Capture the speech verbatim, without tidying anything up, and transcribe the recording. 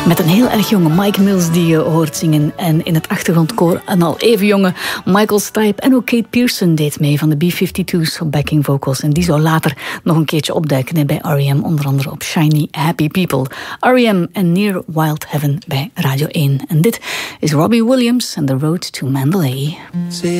Met een heel erg jonge Mike Mills die je hoort zingen. En in het achtergrondkoor een al even jonge Michael Stipe. En ook Kate Pearson deed mee van de B vijfentwintig's op backing vocals. En die zou later nog een keertje opduiken bij R E M. Onder andere op Shiny Happy People. R E M en Near Wild Heaven bij Radio één. En dit is Robbie Williams en The Road to Mandalay.